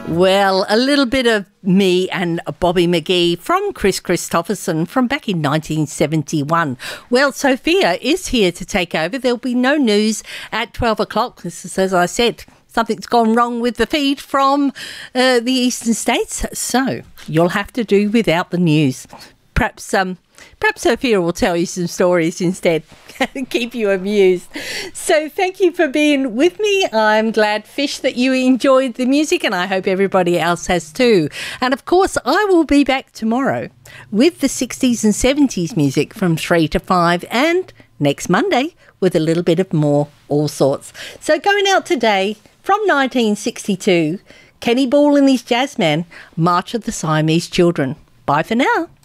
Well, a little bit of me and Bobby McGee from Chris Christopherson from back in 1971. Well, Sophia is here to take over. There'll be no news at 12 o'clock. This is, as I said, something's gone wrong with the feed from the eastern states. So you'll have to do without the news. Perhaps Sophia will tell you some stories instead and keep you amused. So thank you for being with me. I'm glad, Fish, that you enjoyed the music, and I hope everybody else has too. And of course, I will be back tomorrow with the 60s and 70s music from 3 to 5, and next Monday with a little bit of more all sorts. So going out today from 1962, Kenny Ball and his Jazzmen, March of the Siamese Children. Bye for now.